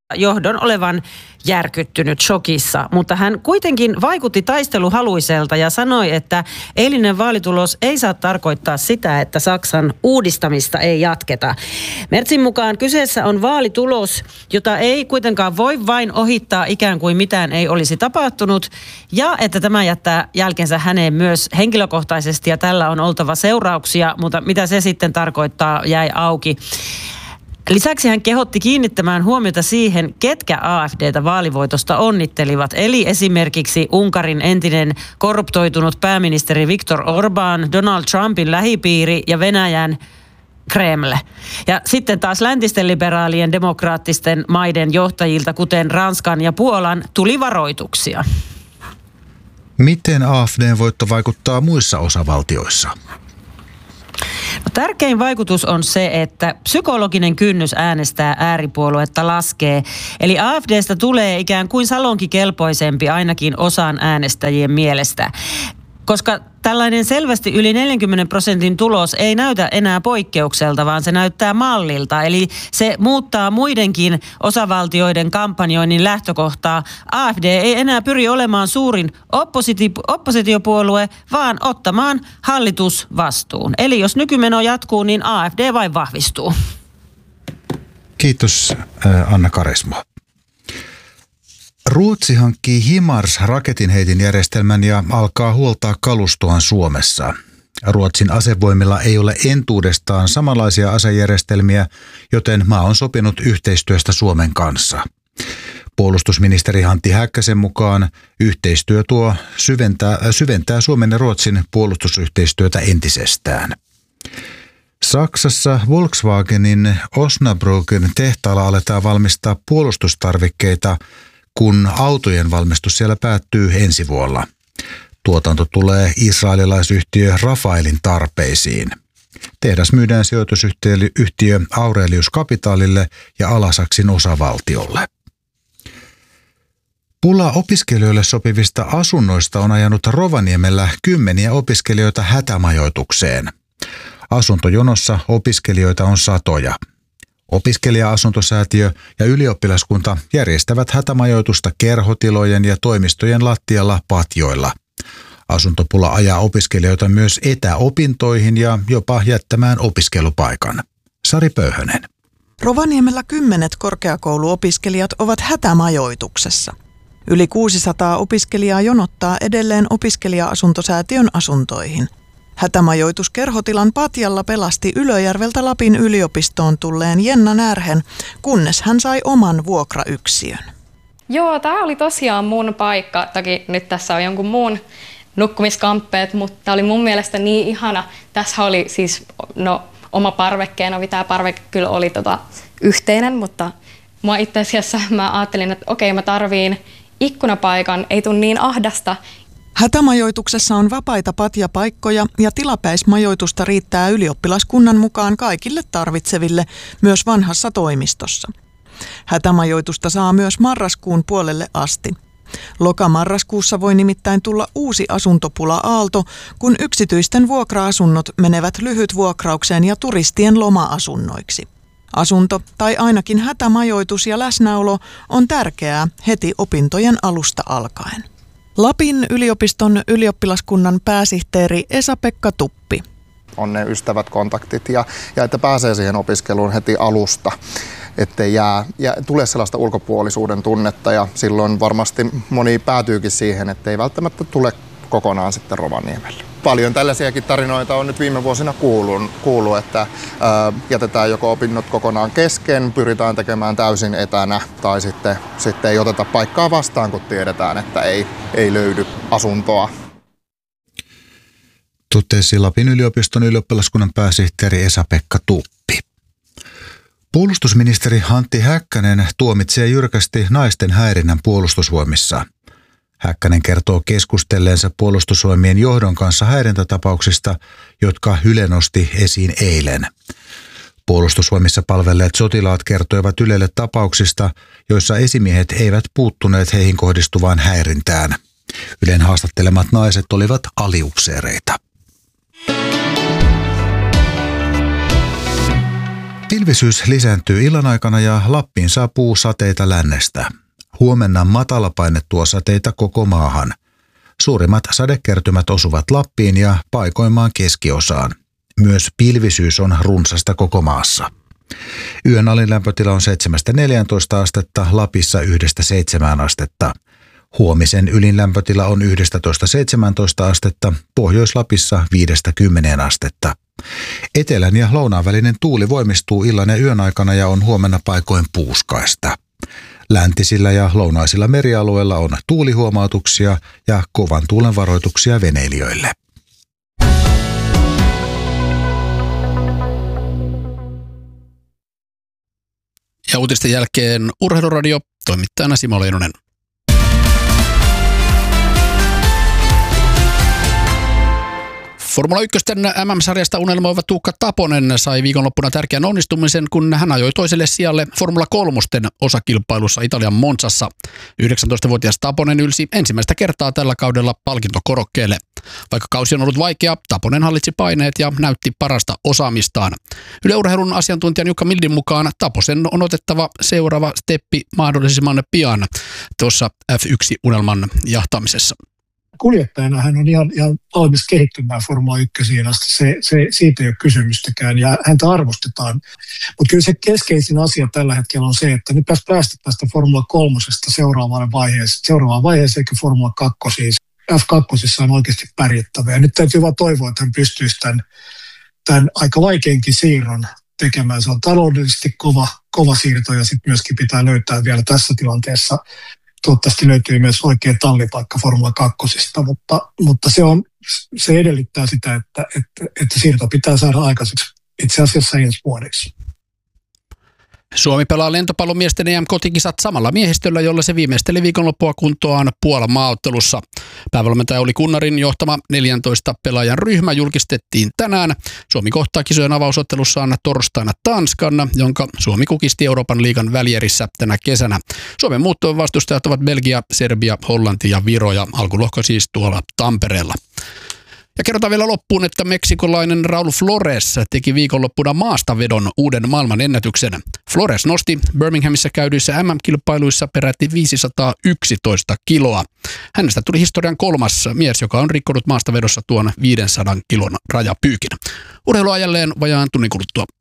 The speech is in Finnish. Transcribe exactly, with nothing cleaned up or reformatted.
johdon olevan järkyttynyt, shokissa, mutta hän kuitenkin vaikutti taisteluhaluiselta ja sanoi, että eilinen vaalitulos ei saa tarkoittaa sitä, että Saksan uudistamista ei jatketa. Merzin mukaan kyseessä on vaalitulos, jota ei kuitenkaan voi vain ohittaa ikään kuin mitään ei olisi tapahtunut, ja että tämä jättää jälkensä häneen myös henkilökohtaisesti ja tällä on oltava seurauksia, mutta mitä se sitten tarkoittaa jäi auki. Lisäksi hän kehotti kiinnittämään huomiota siihen, ketkä A F D:tä vaalivoitosta onnittelivat. Eli esimerkiksi Unkarin entinen korruptoitunut pääministeri Viktor Orbán, Donald Trumpin lähipiiri ja Venäjän Kreml. Ja sitten taas läntisten liberaalien demokraattisten maiden johtajilta, kuten Ranskan ja Puolan, tuli varoituksia. Miten A F D:n voitto vaikuttaa muissa osavaltioissa? No, tärkein vaikutus on se, että psykologinen kynnys äänestää ääripuoluetta laskee. Eli A F D:stä tulee ikään kuin salonkikelpoisempi ainakin osan äänestäjien mielestä. Koska tällainen selvästi yli neljänkymmenen prosentin tulos ei näytä enää poikkeukselta, vaan se näyttää mallilta. Eli se muuttaa muidenkin osavaltioiden kampanjoinnin lähtökohtaa. A F D ei enää pyri olemaan suurin oppositi- oppositiopuolue, vaan ottamaan hallitusvastuun. Eli jos nykymeno jatkuu, niin A F D vain vahvistuu. Kiitos Anna Karismo. Ruotsi hankkii HIMARS-raketinheitinjärjestelmän ja alkaa huoltaa kalustoaan Suomessa. Ruotsin asevoimilla ei ole entuudestaan samanlaisia asejärjestelmiä, joten maa on sopinut yhteistyöstä Suomen kanssa. Puolustusministeri Antti Häkkäsen mukaan yhteistyö tuo syventää, syventää Suomen ja Ruotsin puolustusyhteistyötä entisestään. Saksassa Volkswagenin Osnabrücken tehtaalla aletaan valmistaa puolustustarvikkeita, kun autojen valmistus siellä päättyy ensi vuonna. Tuotanto tulee israelilaisyhtiö Rafaelin tarpeisiin. Tehdas myydään sijoitusyhtiö Aurelius Capitalille ja Alasaksin osavaltiolle. Pula opiskelijoille sopivista asunnoista on ajanut Rovaniemellä kymmeniä opiskelijoita hätämajoitukseen. Asuntojonossa opiskelijoita on satoja. Opiskelija-asuntosäätiö ja ylioppilaskunta järjestävät hätämajoitusta kerhotilojen ja toimistojen lattialla patjoilla. Asuntopula ajaa opiskelijoita myös etäopintoihin ja jopa jättämään opiskelupaikan. Sari Pöyhönen. Rovaniemellä kymmenet korkeakouluopiskelijat ovat hätämajoituksessa. Yli kuusisataa opiskelijaa jonottaa edelleen opiskelija-asuntosäätiön asuntoihin. Hätämajoitus kerhotilan patjalla pelasti Ylöjärveltä Lapin yliopistoon tulleen Jenna Närhen, kunnes hän sai oman vuokrayksiön. Joo, tämä oli tosiaan mun paikka. Toki nyt tässä on jonkun muun nukkumiskamppeet, mutta tämä oli mun mielestä niin ihana. Tässä oli siis no, oma parvekkeena, tämä parveke kyllä oli tota, yhteinen, mutta mua itse asiassa mä ajattelin, että okei, mä tarviin ikkunapaikan, ei tule niin ahdasta. Hätämajoituksessa on vapaita patjapaikkoja ja tilapäismajoitusta riittää ylioppilaskunnan mukaan kaikille tarvitseville, myös vanhassa toimistossa. Hätämajoitusta saa myös marraskuun puolelle asti. Loka-marraskuussa voi nimittäin tulla uusi asuntopula-aalto, kun yksityisten vuokra-asunnot menevät lyhytvuokraukseen ja turistien loma-asunnoiksi. Asunto tai ainakin hätämajoitus ja läsnäolo on tärkeää heti opintojen alusta alkaen. Lapin yliopiston ylioppilaskunnan pääsihteeri Esa-Pekka Tuppi. On ne ystävät, kontaktit ja, ja että pääsee siihen opiskeluun heti alusta, ettei jää, ja tule sellaista ulkopuolisuuden tunnetta ja silloin varmasti moni päätyykin siihen, ettei välttämättä tule kokonaan sitten Rovaniemelle. Paljon tällaisiakin tarinoita on nyt viime vuosina kuullut, kuullut että ää, jätetään joko opinnot kokonaan kesken, pyritään tekemään täysin etänä tai sitten, sitten ei oteta paikkaa vastaan, kun tiedetään, että ei, ei löydy asuntoa. Totesi Lapin yliopiston ylioppilaskunnan pääsihteeri Esa-Pekka Tuppi. Puolustusministeri Antti Häkkänen tuomitsee jyrkästi naisten häirinnän puolustusvoimissa. Häkkänen kertoo keskustelleensa puolustusvoimien johdon kanssa häirintätapauksista, jotka Yle nosti esiin eilen. Puolustusvoimissa palvelleet sotilaat kertoivat Ylelle tapauksista, joissa esimiehet eivät puuttuneet heihin kohdistuvaan häirintään. Ylen haastattelemat naiset olivat aliupseereita. Pilvisyys lisääntyy illan aikana ja Lappiin saapuu sateita lännestä. Huomenna matalapaine tuo sateita koko maahan. Suurimmat sadekertymät osuvat Lappiin ja paikoimaan keskiosaan. Myös pilvisyys on runsasta koko maassa. Yön alin lämpötila on seitsemästä neljääntoista astetta, Lapissa yhdestä seitsemään astetta. Huomisen ylin lämpötila on yhdestätoista seitsemäntoista astetta, Pohjois-Lapissa viidestä kymmeneen astetta. Etelän ja lounaan välinen tuuli voimistuu illan ja yön aikana ja on huomenna paikoin puuskaista. Läntisillä ja lounaisilla merialueilla on tuulihuomautuksia ja kovan tuulen varoituksia veneilijöille. Ja uutisten jälkeen Urheiluradio, toimittajana Simo Leinonen. Formula yksi M M-sarjasta unelmoiva Tuukka Taponen sai viikonloppuna tärkeän onnistumisen, kun hän ajoi toiselle sijalle Formula kolme osakilpailussa Italian Monzassa. yhdeksäntoistavuotias Taponen ylsi ensimmäistä kertaa tällä kaudella palkintokorokkeelle. Vaikka kausi on ollut vaikea, Taponen hallitsi paineet ja näytti parasta osaamistaan. Yle Urheilun asiantuntijan Jukka Mildin mukaan Taposen on otettava seuraava steppi mahdollisimman pian tuossa F yksi -unelman jahtaamisessa. Kuljettajana hän on ihan, ihan valmis kehittymään Formula ykkösiin asti. Se, se, siitä ei ole kysymystäkään ja häntä arvostetaan. Mutta kyllä se keskeisin asia tällä hetkellä on se, että nyt pitäisi päästä tästä Formula kolmosesta seuraavaan vaiheeseen, seuraavaan vaiheeseen eikä Formula kaksi. F kaksi on oikeasti pärjättävä. Ja nyt täytyy vaan toivoa, että hän pystyisi tämän, tämän aika vaikeinkin siirron tekemään. Se on taloudellisesti kova, kova siirto ja sitten myöskin pitää löytää vielä tässä tilanteessa. Toivottavasti löytyy myös oikea tallipaikka Formula kakkosesta, mutta, mutta se, on, se edellyttää sitä, että, että, että siirto pitää saada aikaiseksi itse asiassa ensi vuodeksi. Suomi pelaa lentopallomiesten E M-kotikisat samalla miehistöllä, jolla se viimeisteli viikonloppua kuntoaan Puolan maaottelussa. Päävalmentaja Olli Kunnarin johtama neljäntoista pelaajan ryhmä julkistettiin tänään. Suomi kohtaa kisojen avausottelussaan torstaina Tanskan, jonka Suomi kukisti Euroopan liigan välierissä tänä kesänä. Suomen muut vastustajat ovat Belgia, Serbia, Hollanti ja Viro ja alkulohko siis tuolla Tampereella. Ja kerrotaan vielä loppuun, että meksikolainen Raul Flores teki viikonloppuna maastavedon uuden maailman ennätyksen. Flores nosti Birminghamissa käydyissä M M-kilpailuissa peräti viisisataayksitoista kiloa. Hänestä tuli historian kolmas mies, joka on rikkonut maastavedossa tuon viisisataa kilon rajapyykin. Urheilu ajalleen vajaan tunnin kuluttua.